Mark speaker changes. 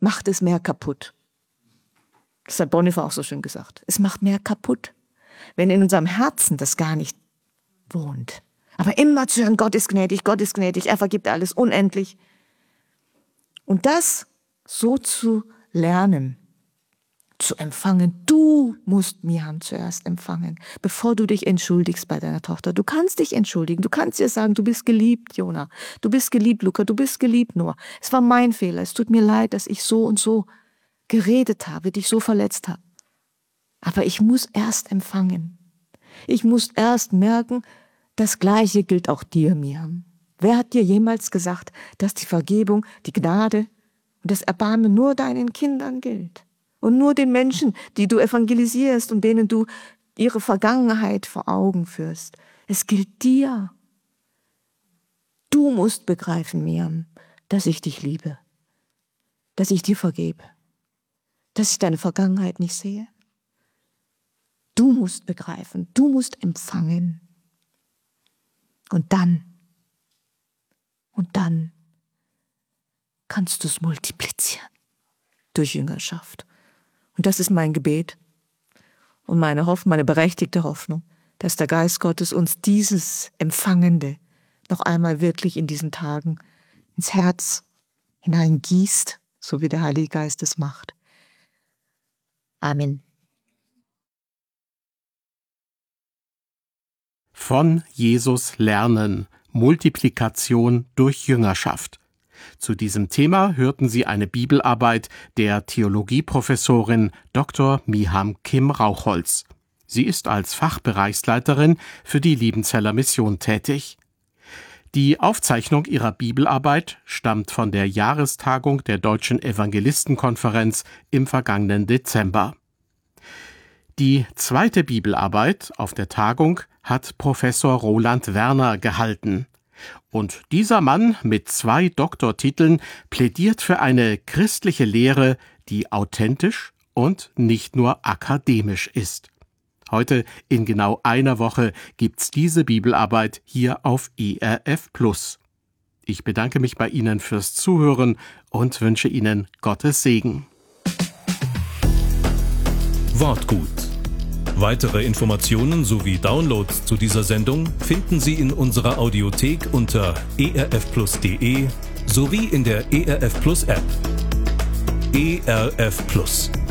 Speaker 1: macht es mehr kaputt. Das hat Bonhoeffer auch so schön gesagt. Es macht mehr kaputt, wenn in unserem Herzen das gar nicht wohnt. Aber immer zu hören, Gott ist gnädig, er vergibt alles unendlich. Und das so zu lernen, zu empfangen. Du musst Miriam zuerst empfangen, bevor du dich entschuldigst bei deiner Tochter. Du kannst dich entschuldigen, du kannst ihr sagen, du bist geliebt, Jona. Du bist geliebt, Luca, du bist geliebt, Noah. Es war mein Fehler, es tut mir leid, dass ich so und so geredet habe, dich so verletzt habe. Aber ich muss erst empfangen. Ich muss erst merken, das Gleiche gilt auch dir, Miriam. Wer hat dir jemals gesagt, dass die Vergebung, die Gnade und das Erbarmen nur deinen Kindern gilt? Und nur den Menschen, die du evangelisierst und denen du ihre Vergangenheit vor Augen führst. Es gilt dir. Du musst begreifen, Miriam, dass ich dich liebe, dass ich dir vergebe, dass ich deine Vergangenheit nicht sehe. Du musst begreifen, du musst empfangen. Und dann kannst du es multiplizieren durch Jüngerschaft. Und das ist mein Gebet und meine berechtigte Hoffnung, dass der Geist Gottes uns dieses Empfangende noch einmal wirklich in diesen Tagen ins Herz hineingießt, so wie der Heilige Geist es macht. Amen.
Speaker 2: Von Jesus lernen. Multiplikation durch Jüngerschaft. Zu diesem Thema hörten Sie eine Bibelarbeit der Theologieprofessorin Dr. Miham Kim Rauchholz. Sie ist als Fachbereichsleiterin für die Liebenzeller Mission tätig. Die Aufzeichnung ihrer Bibelarbeit stammt von der Jahrestagung der Deutschen Evangelistenkonferenz im vergangenen Dezember. Die zweite Bibelarbeit auf der Tagung hat Professor Roland Werner gehalten. Und dieser Mann mit 2 Doktortiteln plädiert für eine christliche Lehre, die authentisch und nicht nur akademisch ist. Heute in genau einer Woche gibt's diese Bibelarbeit hier auf ERF+. Ich bedanke mich bei Ihnen fürs Zuhören und wünsche Ihnen Gottes Segen.
Speaker 3: Wortgut. Weitere Informationen sowie Downloads zu dieser Sendung finden Sie in unserer Audiothek unter erfplus.de sowie in der ERF Plus App. ERF Plus.